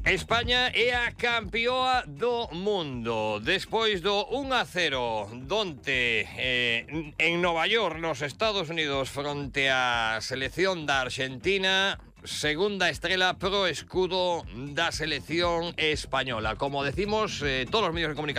España é a campeoa do mundo despois do 1-0 donte en Nova York, nos Estados Unidos, fronte á selección da Argentina. Segunda estrela pro escudo da selección española. Como decimos, todos los medios de comunicación